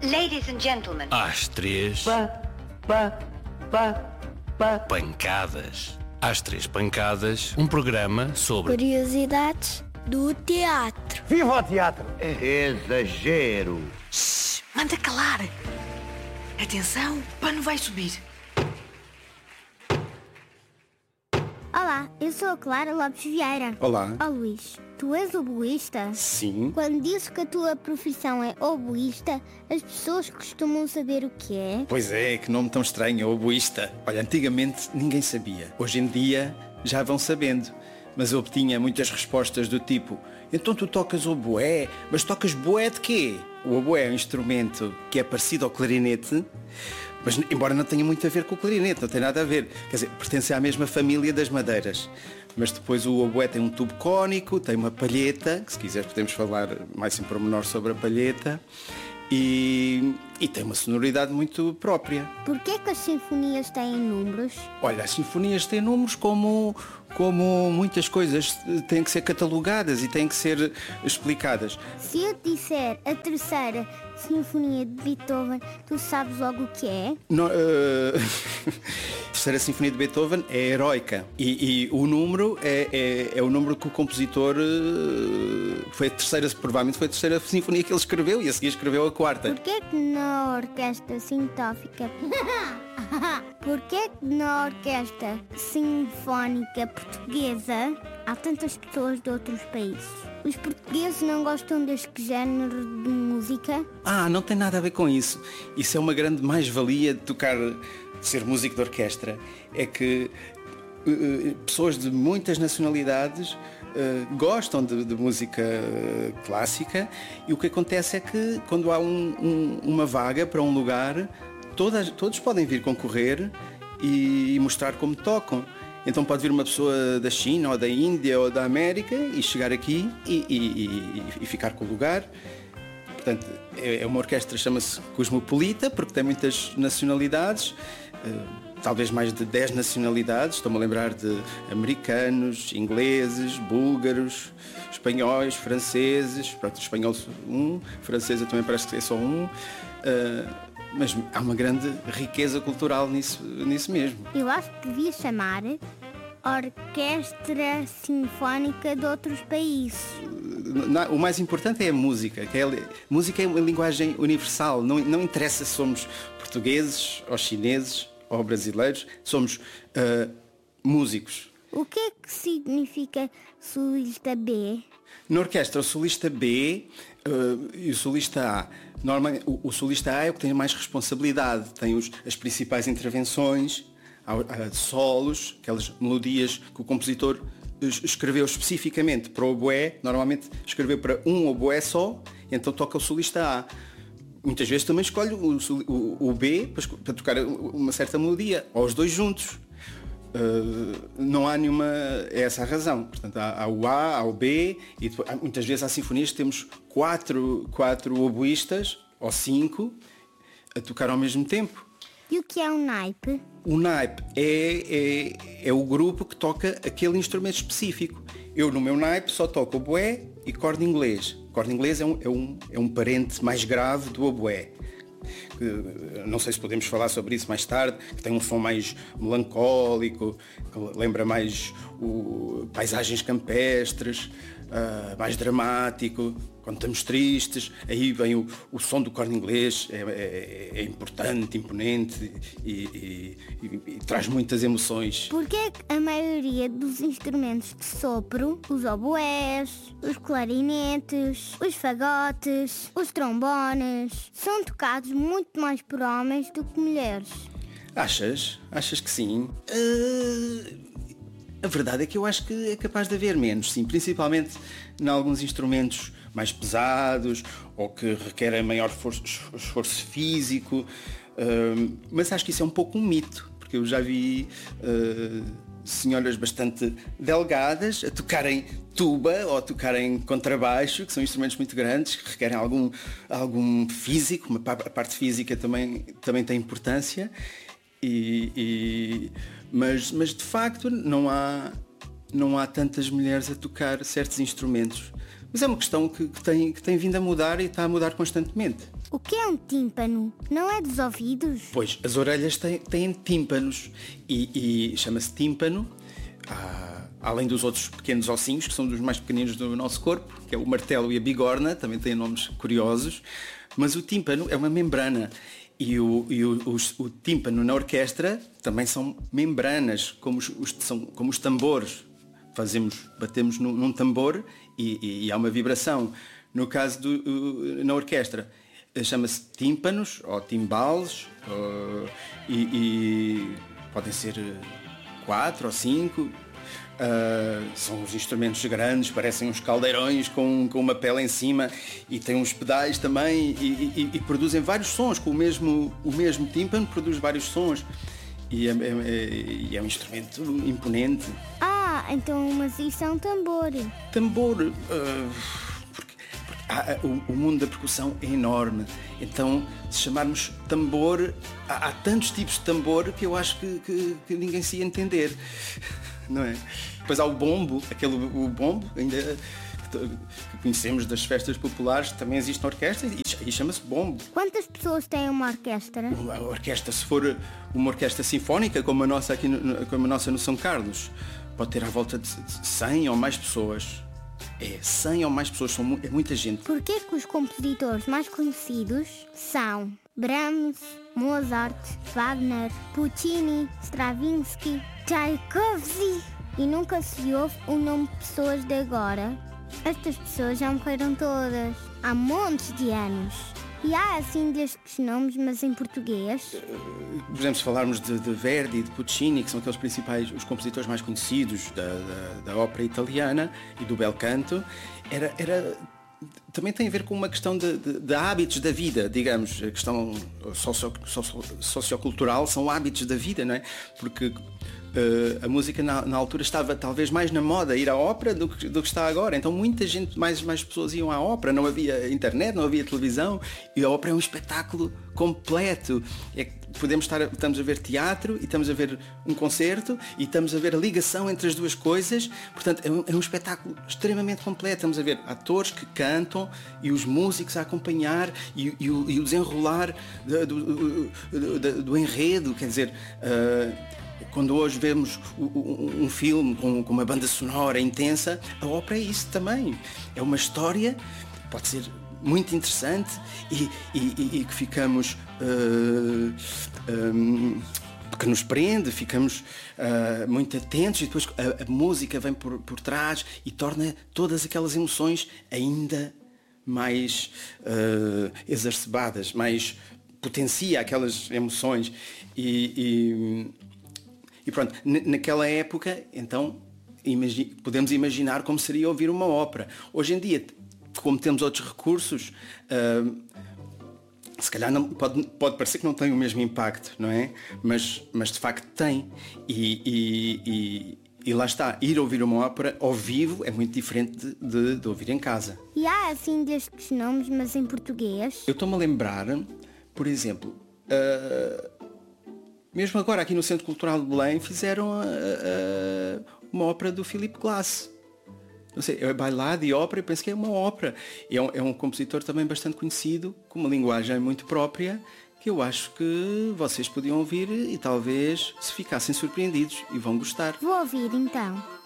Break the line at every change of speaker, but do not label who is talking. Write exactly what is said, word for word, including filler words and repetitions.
Ladies and gentlemen.
Às três.
Pá, pá, pá, pá.
Pancadas. Às três pancadas, um programa sobre
curiosidades do teatro.
Viva o teatro!
Exagero.
Shhh, manda calar. Atenção, o pano vai subir.
Olá, eu sou a Clara Lopes Vieira.
Olá.
Ó Luís, tu és oboísta?
Sim.
Quando dizes que a tua profissão é oboísta, as pessoas costumam saber o que é?
Pois é, que nome tão estranho, oboísta. Olha, antigamente ninguém sabia. Hoje em dia já vão sabendo. Mas eu obtinha muitas respostas do tipo: então tu tocas oboé, mas tocas boé de quê? O oboé é um instrumento que é parecido ao clarinete, mas embora não tenha muito a ver com o clarinete, não tem nada a ver. Quer dizer, pertence à mesma família das madeiras. Mas depois o oboé tem um tubo cônico, tem uma palheta, que se quiser podemos falar mais em pormenor sobre a palheta, e, e tem uma sonoridade muito própria.
Porquê que as sinfonias têm números?
Olha, as sinfonias têm números como, como muitas coisas têm que ser catalogadas e têm que ser explicadas.
Se eu te disser a terceira sinfonia de Beethoven, tu sabes logo o que é?
No, uh... a terceira sinfonia de Beethoven é heroica e, e o número é, é, é o número que o compositor uh... foi a terceira, provavelmente foi a terceira sinfonia que ele escreveu e a seguir escreveu a quarta.
Porquê que na orquestra sinfónica Porquê que na orquestra sinfónica portuguesa há tantas pessoas de outros países? Os portugueses não gostam deste género de música?
Ah, não tem nada a ver com isso. Isso é uma grande mais-valia de tocar, de ser músico de orquestra. É que uh, pessoas de muitas nacionalidades uh, gostam de, de música clássica e o que acontece é que quando há um, um, uma vaga para um lugar, todas, todos podem vir concorrer e mostrar como tocam. Então pode vir uma pessoa da China ou da Índia ou da América e chegar aqui e, e, e, e ficar com o lugar. Portanto, é uma orquestra, chama-se cosmopolita, porque tem muitas nacionalidades, talvez mais de dez nacionalidades. Estou-me a lembrar de americanos, ingleses, búlgaros, espanhóis, franceses. Pronto, espanhol um, francesa também parece que é só um. Mas há uma grande riqueza cultural nisso, nisso mesmo.
Eu acho que devia chamar Orquestra Sinfónica de outros países.
O mais importante é a música. Que é, música é uma linguagem universal. Não, não interessa se somos portugueses ou chineses ou brasileiros. Somos uh, músicos.
O que é que significa solista B?
Na orquestra, o solista B uh, e o solista A. Normalmente, o, o solista A é o que tem mais responsabilidade. Tem os, as principais intervenções, há, há solos, aquelas melodias que o compositor escreveu especificamente para o oboé. Normalmente escreveu para um oboé só, e então toca o solista A. Muitas vezes também escolhe o, o, o B para, para tocar uma certa melodia, ou os dois juntos. Uh, não há nenhuma, é essa a razão. Portanto, há, há o A, há o B e depois, há, muitas vezes há sinfonias que temos quatro, quatro oboístas ou cinco a tocar ao mesmo tempo.
E o que é um naipe?
O naipe é, é, é o grupo que toca aquele instrumento específico. Eu no meu naipe só toco oboé e corda inglês. Corda inglês é um, é, um, é um parente mais grave do oboé. Não sei se podemos falar sobre isso mais tarde, que tem um som mais melancólico, que lembra mais o, paisagens campestres, uh, mais dramático. Quando estamos tristes, aí vem o, o som do corno inglês, é, é, é importante, imponente e, e, e, e traz muitas emoções.
Porquê é que a maioria dos instrumentos de sopro, os oboés, os clarinetes, os fagotes, os trombones, são tocados muito mais por homens do que mulheres?
Achas? Achas que sim? Uh... A verdade é que eu acho que é capaz de haver menos, sim, principalmente em alguns instrumentos mais pesados ou que requerem maior esforço, esforço físico, uh, mas acho que isso é um pouco um mito, porque eu já vi uh, senhoras bastante delgadas a tocarem tuba ou a tocarem contrabaixo, que são instrumentos muito grandes, que requerem algum, algum físico, uma, a parte física também, também tem importância. E, e, mas, mas de facto não há, não há tantas mulheres a tocar certos instrumentos. Mas é uma questão que, que, tem, que tem vindo a mudar e está a mudar constantemente.
O que é um tímpano? Não é dos ouvidos?
Pois, as orelhas têm, têm tímpanos e, e chama-se tímpano, ah, além dos outros pequenos ossinhos, que são dos mais pequeninos do nosso corpo, que é o martelo e a bigorna, também têm nomes curiosos, mas o tímpano é uma membrana. E o, e o, o, o tímpano na orquestra também são membranas, como os, os, são, como os tambores. Fazemos, batemos num, num tambor e, e, e há uma vibração. No caso do, uh, na orquestra, chama-se tímpanos ou timbales, uh, e, e podem ser quatro ou cinco. Uh, são uns instrumentos grandes, parecem uns caldeirões com, com uma pele em cima e têm uns pedais também e, e, e produzem vários sons, com o mesmo, o mesmo tímpano produz vários sons e é, é, é um instrumento imponente.
Ah, então mas isso é um tambor.
Tambor, uh, porque, porque há, o, o mundo da percussão é enorme, então se chamarmos tambor, há, há tantos tipos de tambor que eu acho que, que, que ninguém se ia entender. Não é? Depois há o bombo, aquele o bombo ainda que conhecemos das festas populares, também existe na orquestra e chama-se bombo.
Quantas pessoas têm uma orquestra?
A orquestra, se for uma orquestra sinfónica como a nossa aqui no, como a nossa no São Carlos, pode ter à volta de cem ou mais pessoas. É, cem ou mais pessoas, são, é muita gente.
Porquê que os compositores mais conhecidos são Brahms, Mozart, Wagner, Puccini, Stravinsky, Tchaikovsky e nunca se ouve o nome de pessoas de agora? Estas pessoas já morreram todas, há montes de anos. E há assim destes nomes, mas em português?
Por exemplo, se falarmos de, de Verdi e de Puccini, que são aqueles principais, os compositores mais conhecidos da, da, da ópera italiana e do bel canto, era... era também tem a ver com uma questão de, de, de hábitos da vida, digamos, a questão socio, socio, sociocultural, são hábitos da vida, não é? Porque uh, a música na, na altura estava talvez mais na moda ir à ópera do que, do que está agora, então muita gente, mais, mais pessoas iam à ópera, não havia internet, não havia televisão e a ópera é um espetáculo completo. É, podemos estar, estamos a ver teatro e estamos a ver um concerto e estamos a ver a ligação entre as duas coisas, portanto é um, é um espetáculo extremamente completo. Estamos a ver atores que cantam e os músicos a acompanhar e, e, o, e o desenrolar do, do, do, do enredo, quer dizer, uh, quando hoje vemos um filme com, com uma banda sonora intensa, a ópera é isso também, é uma história, pode ser muito interessante e, e, e que ficamos uh, um, que nos prende, ficamos uh, muito atentos e depois a, a música vem por, por trás e torna todas aquelas emoções ainda mais uh, exacerbadas, mais potencia aquelas emoções e, e, e pronto, naquela época então imagi- podemos imaginar como seria ouvir uma ópera. Hoje em dia, como temos outros recursos, uh, se calhar não, pode, pode parecer que não tem o mesmo impacto, não é? Mas, mas de facto tem. E, e, e, e lá está, ir ouvir uma ópera ao vivo é muito diferente de, de, de ouvir em casa.
E há assim destes nomes, mas em português?
Eu estou-me a lembrar, por exemplo, uh, mesmo agora aqui no Centro Cultural de Belém fizeram uh, uh, uma ópera do Philip Glass. Não sei, é bailado e ópera, eu penso que é uma ópera. É um, é um compositor também bastante conhecido, com uma linguagem muito própria, que eu acho que vocês podiam ouvir e talvez se ficassem surpreendidos e vão gostar.
Vou ouvir então.